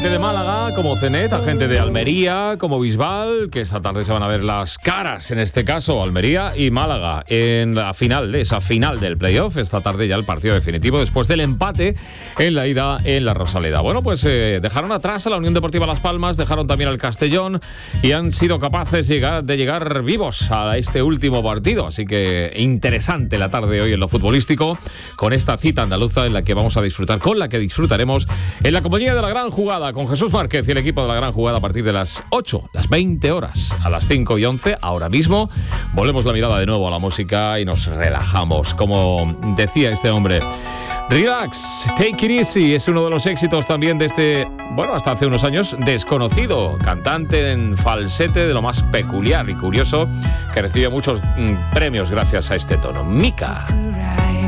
de Málaga, como Cenet, a gente de Almería, como Bisbal, que esta tarde se van a ver las caras, en este caso, Almería y Málaga, en la final, esa final del playoff. Esta tarde ya el partido definitivo, después del empate en la ida en la Rosaleda. Bueno, pues dejaron atrás a la Unión Deportiva Las Palmas, dejaron también al Castellón y han sido capaces de llegar vivos a este último partido. Así que interesante la tarde de hoy en lo futbolístico, con esta cita andaluza en la que vamos a disfrutar, con la que disfrutaremos en la compañía de La Gran Jugada, con Jesús Márquez y el equipo de La Gran Jugada a partir de las 8, las 20 horas, a las 5:11, ahora mismo. Volvemos la mirada de nuevo a la música y nos relajamos. Como decía este hombre, Relax, Take It Easy es uno de los éxitos también de este, bueno, hasta hace unos años, desconocido cantante en falsete de lo más peculiar y curioso, que recibe muchos premios gracias a este tono. Mika.